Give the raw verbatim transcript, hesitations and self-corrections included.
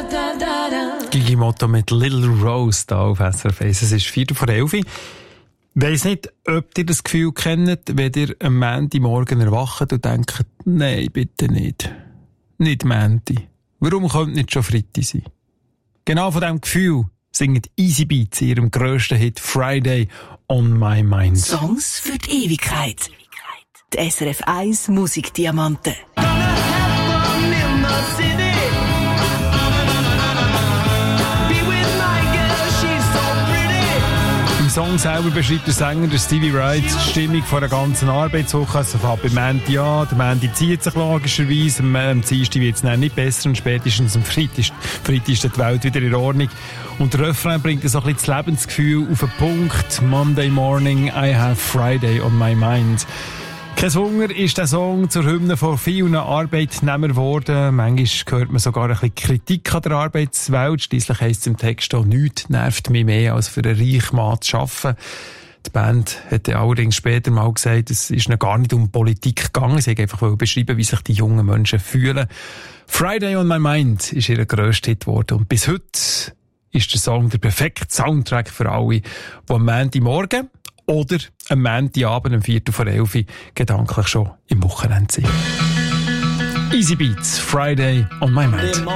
Gigi Motto mit Little Rose da auf S R F eins. Es ist Viertel vor elf. Ich weiss nicht, ob ihr das Gefühl kennt, wenn ihr am Montagmorgen erwacht und denkt, nein, bitte nicht. Nicht Montag. Warum könnte nicht schon Freitag sein? Genau von diesem Gefühl singen Easy Beats in ihrem grössten Hit Friday on My Mind. Songs für die Ewigkeit. Die S R F eins Musikdiamanten. Im Song selber beschreibt der Sänger, der Stevie Wright, die Stimmung von einer ganzen Arbeitswoche. Also fängt beim Montag an, der Montag zieht sich logischerweise, am Dienstag wird es dann nicht besser und spätestens am Freitag, Freitag ist die Welt wieder in Ordnung. Und der Refrain bringt so ein bisschen das Lebensgefühl auf den Punkt. Monday morning, I have Friday on my mind. Kein Wunder ist der Song zur Hymne von vielen Arbeitnehmern geworden. Manchmal hört man sogar ein bisschen Kritik an der Arbeitswelt. Schliesslich heisst es im Text auch, nichts nervt mich mehr, als für einen reichen Mann zu arbeiten. Die Band hat allerdings später mal gesagt, es ist noch gar nicht um Politik gegangen. Sie haben einfach beschrieben, wie sich die jungen Menschen fühlen. Friday on my mind ist ihr grösster Hit geworden. Und bis heute ist der Song der perfekte Soundtrack für alle, die am Montagmorgen oder am Montagabend um Viertel vor elf gedanklich schon im Wochenende sind. Easy Beats, Friday on my mind.